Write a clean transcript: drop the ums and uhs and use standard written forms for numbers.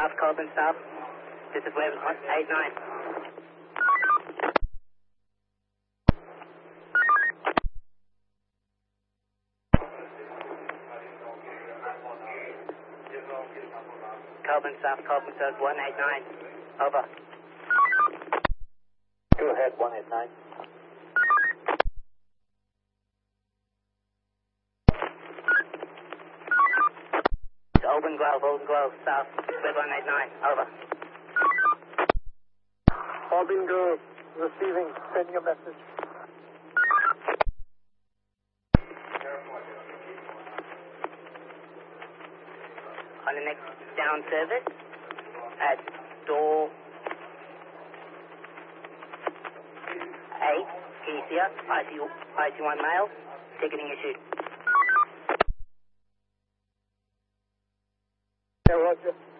South, Coleman South. This is Web 89. Coleman South, 189. Over. Go ahead, 189. Open Grove, South, Web 189. Over. Auburn Grove, receiving. Send your message. On the next down service at door 8, can you see us? IC1 male, ticketing issued. Yeah, Roger.